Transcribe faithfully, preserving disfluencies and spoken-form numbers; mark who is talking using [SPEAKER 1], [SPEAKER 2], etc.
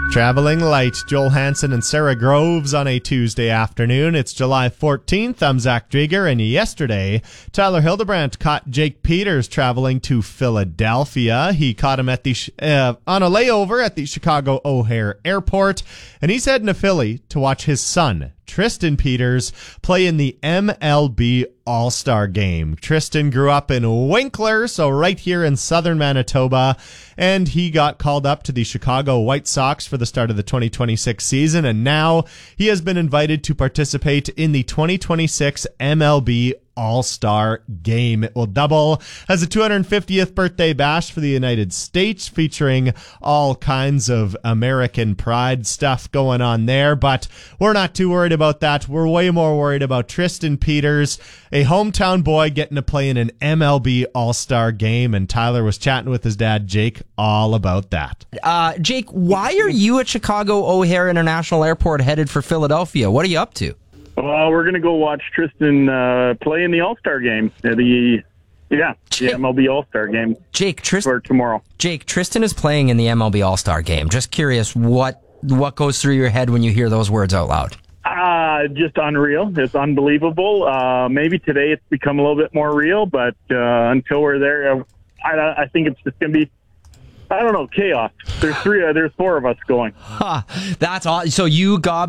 [SPEAKER 1] Traveling light, Joel Hansen and Sarah Groves on a Tuesday afternoon. It's July fourteenth. I'm Zach Drieger, and yesterday, Tyler Hildebrandt caught Jake Peters traveling to Philadelphia. He caught him at the uh, on a layover at the Chicago O'Hare Airport, and he's heading to Philly to watch his son, Tristan Peters, play in the M L B All-Star Game. Tristan grew up in Winkler, so right here in southern Manitoba, and he got called up to the Chicago White Sox for the start of the twenty twenty-six season, and now he has been invited to participate in the twenty twenty-six M L B All-Star Game. It will double as a two hundred fiftieth birthday bash for the United States, featuring all kinds of American pride stuff going on there, but we're not too worried about that. We're way more worried about Tristan Peters, a hometown boy, getting to play in an M L B All-Star Game, and Tyler was chatting with his dad, Jake, all about that.
[SPEAKER 2] Uh, Jake, why are you at Chicago O'Hare International Airport headed for Philadelphia? What are you up to?
[SPEAKER 3] Well, we're going to go watch Tristan uh, play in the All-Star Game. Uh, the yeah,
[SPEAKER 2] Jake,
[SPEAKER 3] the M L B All-Star Game.
[SPEAKER 2] Jake, Tristan
[SPEAKER 3] for tomorrow.
[SPEAKER 2] Jake, Tristan is playing in the M L B All-Star Game. Just curious, what what goes through your head when you hear those words out loud?
[SPEAKER 3] Uh, just unreal. It's unbelievable. Uh, maybe today it's become a little bit more real, but uh, until we're there, I, I think it's just going to be, I don't know, chaos. There's three. Uh, there's four of us going.
[SPEAKER 2] Huh, that's all. So you got